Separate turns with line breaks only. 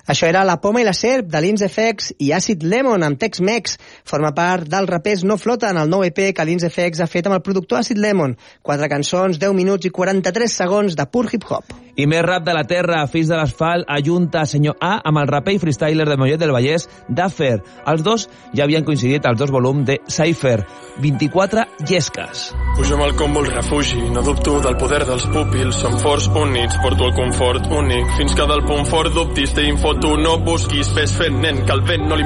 Això era La Poma i la Serp, de Linz FX, i Acid Lemon, amb Tex-Mex. Forma part dels rapers No Floten, el nou EP que Linz FX ha fet amb el productor Acid Lemon. 4 cançons, 10 minuts i 43 segons de pur hip-hop.
I més rap de la terra, Fills de l'Asfalt ajunta Senyor A amb el raper i freestyler de Mollet del Vallès, Daffer. Els dos ja havien coincidit als 2 volums de Cypher, 24 llesques.
Pugem al combo el refugi, no dubto del poder dels pupils, som forts units, porto el confort únic, fins que del punt fort dubtis, té info, tu no busquis, fes fent nen, que el vent no li